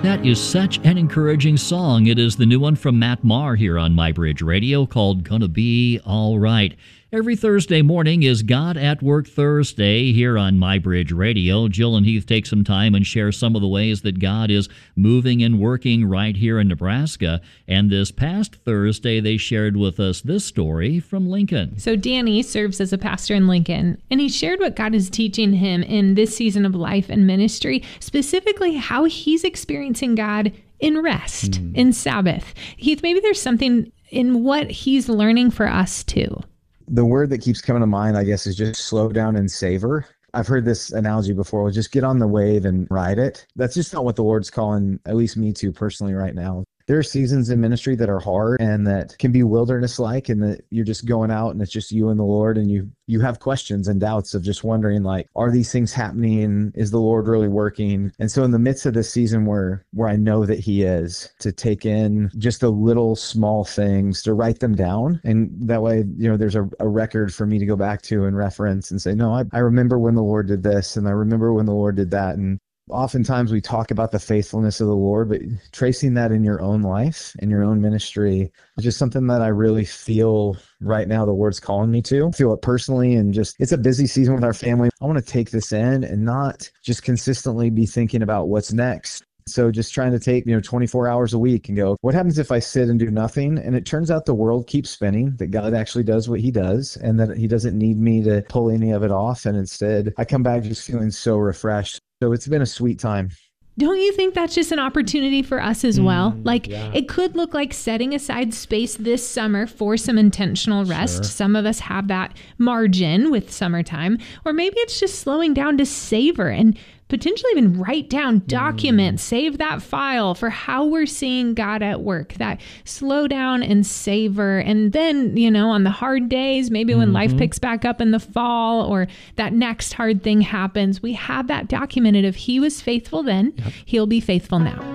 That is such an encouraging song. It is the new one from Matt Maher here on MyBridge Radio called Gonna Be All Right. Every Thursday morning is God at Work Thursday here on MyBridge Radio. Jill and Heath take some time and share some of the ways that God is moving and working right here in Nebraska. And this past Thursday, they shared with us this story from Lincoln. So Danny serves as a pastor in Lincoln, and he shared what God is teaching him in this season of life and ministry, specifically how he's experiencing God in rest, in Sabbath. Heath, maybe there's something in what he's learning for us too. The word that keeps coming to mind, I guess, is just slow down and savor. I've heard this analogy before, just get on the wave and ride it. That's just not what the Lord's calling, at least me to personally right now. There are seasons in ministry that are hard and that can be wilderness-like, and that you're just going out and it's just you and the Lord, and you have questions and doubts of just wondering, like, are these things happening? Is the Lord really working? And so in the midst of this season where I know that He is, to take in just the little small things, to write them down. And that way, there's a record for me to go back to and reference and say, no, I remember when the Lord did this, and I remember when the Lord did that. And oftentimes we talk about the faithfulness of the Lord, but tracing that in your own life, in your own ministry, is just something that I really feel right now the Lord's calling me to. I feel it personally, and just, it's a busy season with our family. I want to take this in and not just consistently be thinking about what's next. So just trying to take, 24 hours a week and go, what happens if I sit and do nothing? And it turns out the world keeps spinning, that God actually does what He does, and that He doesn't need me to pull any of it off. And instead, I come back just feeling so refreshed. So it's been a sweet time. Don't you think that's just an opportunity for us as well? It could look like setting aside space this summer for some intentional rest. Sure. Some of us have that margin with summertime, or maybe it's just slowing down to savor and potentially even write down, document, save that file for how we're seeing God at work, that slow down and savor. And then, on the hard days, maybe when life picks back up in the fall, or that next hard thing happens, we have that documented. If He was faithful then, He'll be faithful now.